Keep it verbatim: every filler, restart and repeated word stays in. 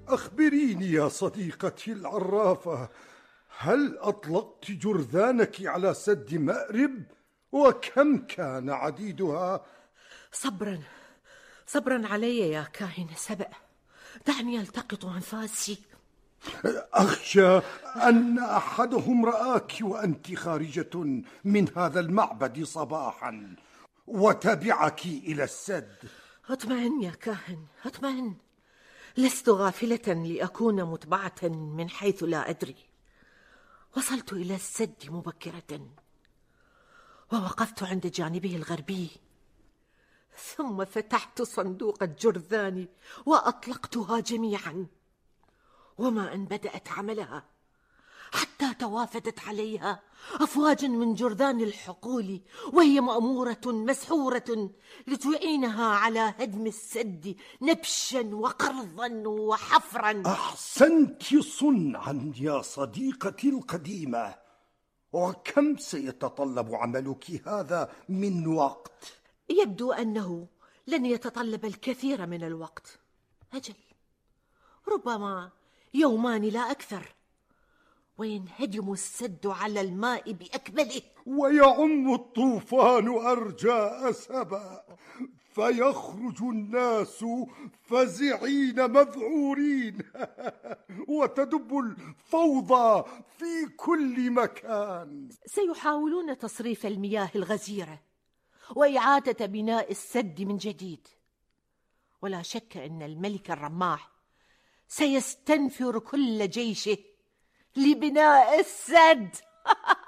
أخبريني يا صديقتي العرافة، هل أطلقت جرذانك على سد مأرب؟ وكم كان عديدها؟ صبرا صبرا علي يا كاهن سبأ، دعني ألتقط أنفاسي. أخشى أن أحدهم رآك وأنت خارجة من هذا المعبد صباحا وتبعك إلى السد. اطمئن يا كاهن، اطمئن، لست غافلة لأكون متبعة من حيث لا أدري. وصلت إلى السد مبكرة ووقفت عند جانبه الغربي، ثم فتحت صندوق الجرذان وأطلقتها جميعا. وما أن بدأت عملها حتى توافدت عليها أفواج من جرذان الحقول، وهي مأمورة مسحورة لتعينها على هدم السد نبشا وقرضا وحفرا. أحسنت صنعا يا صديقتي القديمة. وكم سيتطلب عملك هذا من وقت؟ يبدو أنه لن يتطلب الكثير من الوقت، أجل ربما يومان لا أكثر، وينهدم السد على الماء بأكمله، ويعم الطوفان أرجاء سبأ، فيخرج الناس فزعين مذعورين وتدب الفوضى في كل مكان. سيحاولون تصريف المياه الغزيرة وإعادة بناء السد من جديد، ولا شك أن الملك الرماح سيستنفر كل جيشه لبناء السد.